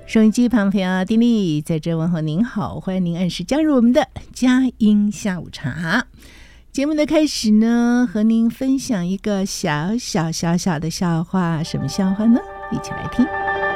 收音机旁朋友丁莉在这问候您好，欢迎您按时加入我们的佳音下午茶。节目的开始呢，和您分享一个小小的笑话。什么笑话呢？一起来听。